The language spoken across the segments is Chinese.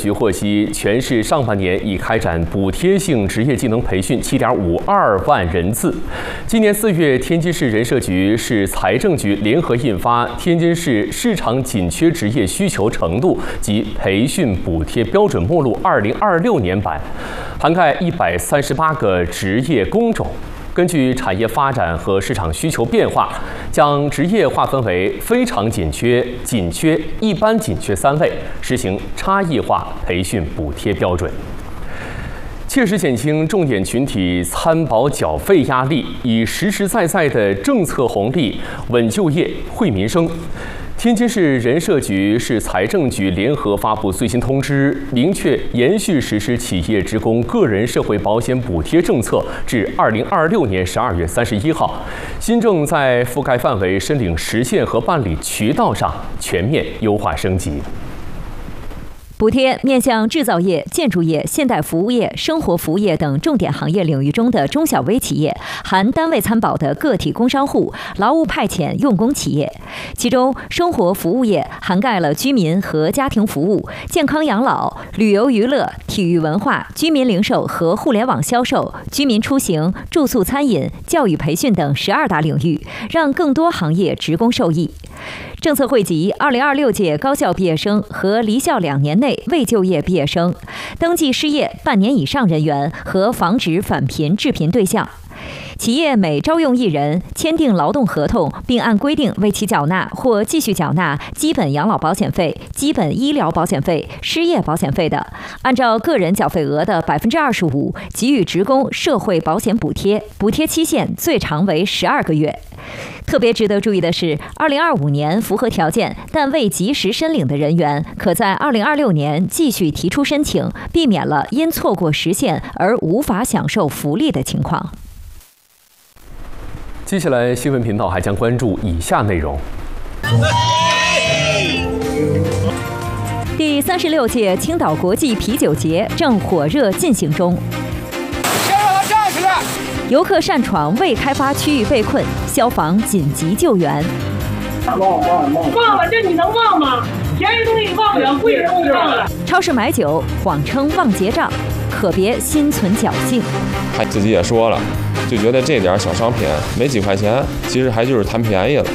局获悉，全市上半年已开展补贴性职业技能培训7.52万人次。今年4月，天津市人社局、市财政局联合印发《天津市市场紧缺职业需求程度及培训补贴标准目录2026年版》，涵盖138个职业工种。根据产业发展和市场需求变化，将职业划分为非常紧缺、紧缺、一般紧缺3类，实行差异化培训补贴标准，切实减轻重点群体参保缴费压力，以实实在在的政策红利稳就业、惠民生。天津市人社局、市财政局联合发布最新通知，明确延续实施企业职工个人社会保险补贴政策至2026年12月31号。新政在覆盖范围、申领时限和办理渠道上全面优化升级。 补贴面向制造业、建筑业、现代服务业、生活服务业等重点行业领域中的中小微企业，含单位参保的个体工商户、劳务派遣用工企业。其中，生活服务业涵盖了居民和家庭服务、健康养老、旅游娱乐、体育文化、居民零售和互联网销售、居民出行、住宿餐饮、教育培训等12大领域，让更多行业职工受益。政策惠及2026届高校毕业生和离校2年内未就业毕业生、登记失业半年以上人员和防止返贫致贫对象。企业每招用1人，签订劳动合同，并按规定为其缴纳或继续缴纳基本养老保险费、基本医疗保险费、失业保险费的，按照个人缴费额的25%给予职工社会保险补贴，补贴期限最长为12个月。特别值得注意的是，2025年符合条件但未及时申领的人员，可在2026年继续提出申请，避免了因错过时限而无法享受福利的情况。 接下来，新闻频道还将关注以下内容： 第36届青岛国际啤酒节正火热进行中。 先让他站起来！ 游客擅闯未开发区域被困，消防紧急救援。 忘了，这你能忘吗？便宜东西忘不了，贵的东西忘了。 超市买酒谎称忘结账，可别心存侥幸。 他自己也说了，就觉得这点小商品没几块钱，其实还就是贪便宜了。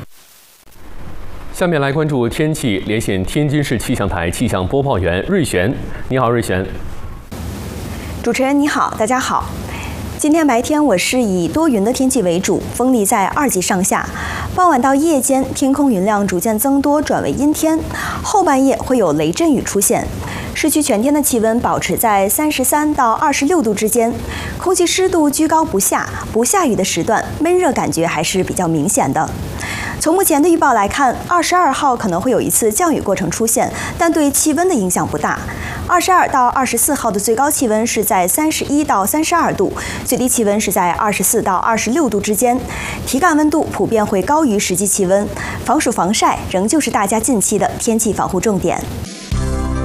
下面来关注天气，连线天津市气象台气象播报员瑞璇。你好，瑞璇。 主持人你好，大家好。今天白天我市以多云的天气为主，风力在2级上下。傍晚到夜间，天空云量逐渐增多，转为阴天。后半夜会有雷阵雨出现。市区全天的气温保持在33到26度之间，空气湿度居高不下，不下雨的时段闷热感觉还是比较明显的。从目前的预报来看，22号可能会有一次降雨过程出现，但对气温的影响不大。22到24号的最高气温是在31到32度，最低气温是在24到26度之间，体感温度普遍会高于实际气温。防暑防晒仍旧是大家近期的天气防护重点。